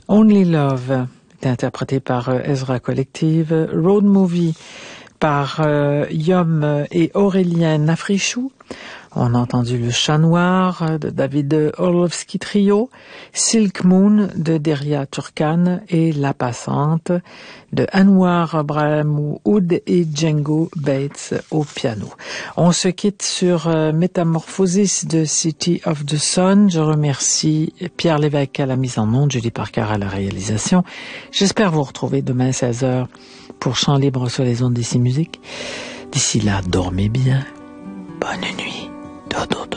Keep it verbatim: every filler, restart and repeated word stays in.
Only Love est interprété par Ezra Collective. Road Movie par euh, Yom et Aurélien Nafrichou. On a entendu Le Chat Noir de David Orlovsky Trio, Silk Moon de Deria Turkan et La Passante de Anwar Brahmoud et Django Bates au piano. On se quitte sur euh, Métamorphosis de City of the Sun. Je remercie Pierre Lévesque à la mise en onde, Julie Parker à la réalisation. J'espère vous retrouver demain à seize heures pour Chant libre sur les ondes d'Ici Musique. D'ici là, dormez bien. Bonne nuit. Dodo.